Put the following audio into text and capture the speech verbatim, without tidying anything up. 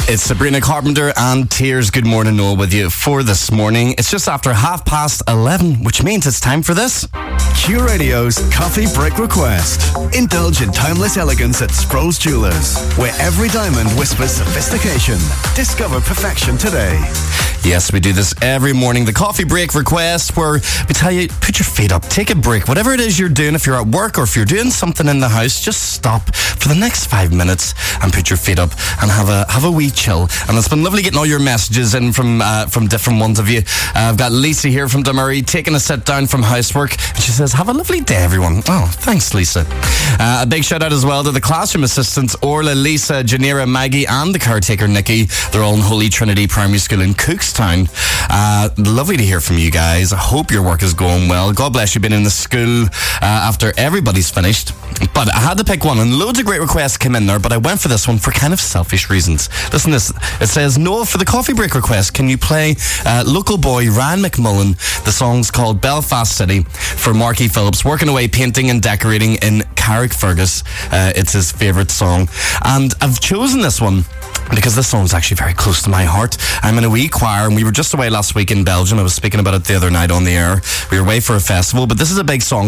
It's Sabrina Carpenter and Tears. Good morning, Noel, with you for this morning. It's just after half past eleven, which means it's time for this. Q Radio's Coffee Break Request. Indulge in timeless elegance at Sproul's Jewelers, where every diamond whispers sophistication. Discover perfection today. Yes, we do this every morning. The Coffee Break Request, where we tell you, put your feet up, take a break. Whatever it is you're doing, if you're at work or if you're doing something in the house, just stop for the next five minutes and put your feet up and have a have a wee chill. And it's been lovely getting all your messages in from uh, from different ones of you. Uh, I've got Lisa here from Dunmurray taking a sit down from housework, and she says, have a lovely day, everyone. Oh, thanks, Lisa. Uh, a big shout out as well to the classroom assistants, Orla, Lisa, Janira, Maggie, and the caretaker, Nikki. They're all in Holy Trinity Primary School in Cookstown. Uh, lovely to hear from you guys. I hope your work is going well. God bless you, been in the school uh, after everybody's finished. But I had to pick one, and loads of great requests came in there, but I went for this one for kind of selfish reasons. Listen to this. It says, Noel, for the Coffee Break Request, can you play uh, local boy Ryan McMullen? The song's called Belfast City for Marky Phillips, working away painting and decorating in Carrickfergus. Uh, it's his favourite song. And I've chosen this one because this song's actually very close to my heart. I'm in a wee choir, and we were just away last week in Belgium. I was speaking about it the other night on the air. We were away for a festival, but this is a big song.